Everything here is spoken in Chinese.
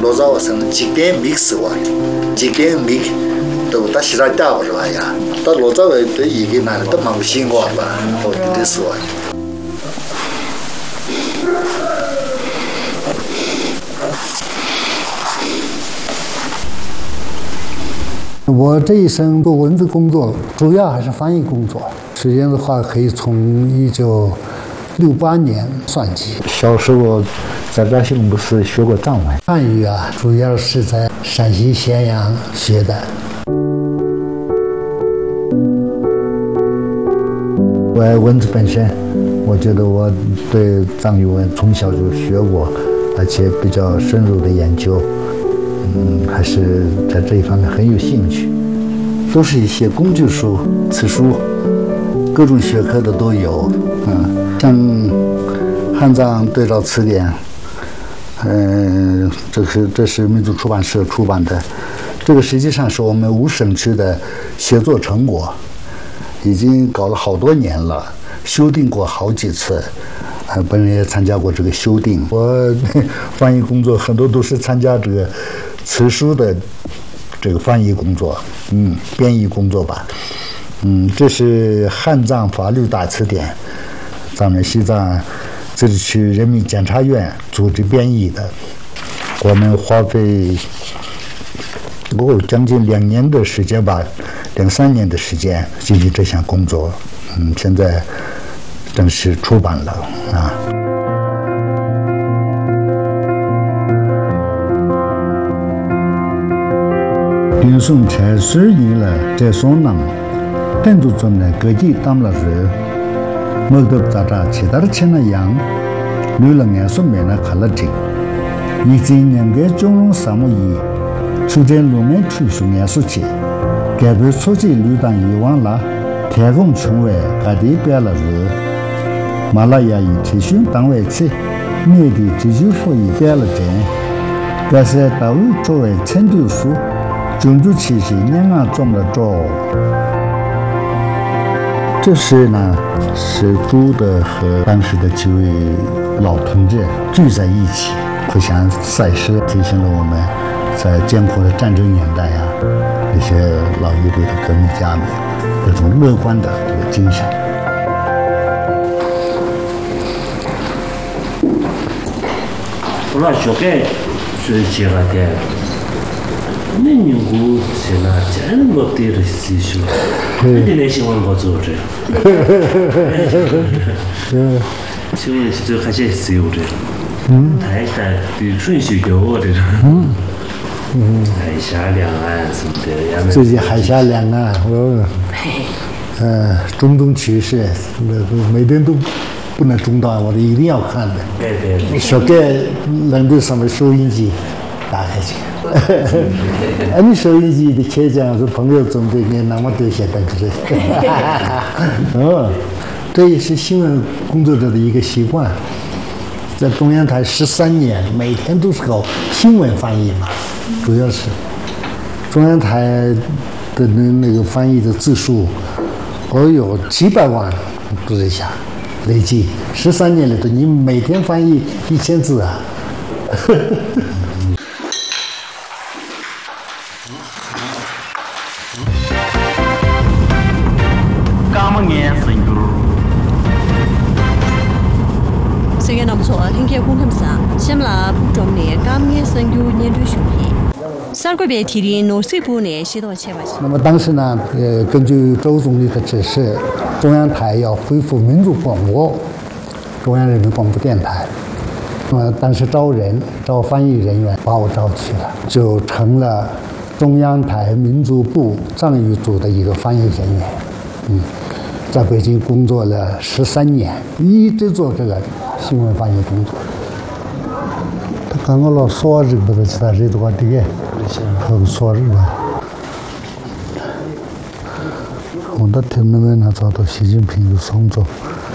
로자와 선 직대 믹스와 직대 믹 또 다시 라다 버려야 또 로자와 또 이게 나는 또 막 신고 봐 어디 됐어 我这一生做文字工作，主要还是翻译工作。时间的话，可以从1968年算起。 小时候在这西不是学过藏文。 汉语啊，主要是在陕西咸阳学的。 文字本身，我觉得我对藏语文从小就学过，而且比较深入的研究。 还是在这一方面很有兴趣，都是一些工具书、词书，各种学科的都有。像汉藏对照词典，这是民族出版社出版的，这个实际上是我们5省区的协作成果，已经搞了好多年了，修订过好几次。 本人也参加过这个修订，我翻译工作很多都是参加这个词书的这个翻译工作，编译工作吧，这是汉藏法律大词典，咱们西藏自治区人民检察院组织编译的，我们花费将近2年的时间吧，2、3年的时间进行这项工作，现在。 正式出版了啊！编诵才12年了，在松南，邓祖中呢，各地当了人，莫得咋着，其他的钱那样，女人眼说没那看了真，你今年个中龙3亩1，首先路面吹出眼说去，该被出去旅当遗忘了，天空穷外，各地变了人。 马拉雅以提醒单位去，内地这就说一变了真，但是到位作为成就书，种族气息两岸中了着。这是呢，是朱德和当时的几位老同志聚在一起，互相赛诗，提醒了我们在艰苦的战争年代啊，那些老一辈的革命家们那种乐观的这个精神。 我那小盖最近了的，那年我现在真我对着技术，你那喜欢我做这，请问这还是自由的，太太比顺序给我的，海峡两岸什么的， 最近海峡两岸，中东局势，每天都。 不能中断，我一定要看的。 对。 小盖能够什么收音机打开去？你收音机的开讲是朋友总对你那么多些东西。这也是新闻工作者的一个习惯。在中央台13年，每天都是搞新闻翻译嘛，主要是中央台的那个翻译的字数，有几百万都在下。 累计13年里头，你每天翻译1000字啊！ 时间那不错，听见公他们啥，先啦不中呢，刚年生就年度学习。3个月提的农水部呢，写到7万。 那么当时呢，根据周总理的指示，中央台要恢复民族广播，中央人民广播电台。当时招翻译人员，把我招去了，就成了中央台民族部藏语组的一个翻译人员。在北京工作了13年，一直做这个新闻翻译工作。他刚刚老说这个其他人都话这个。 很说是吧？我的听那边呢，找到习近平有创作。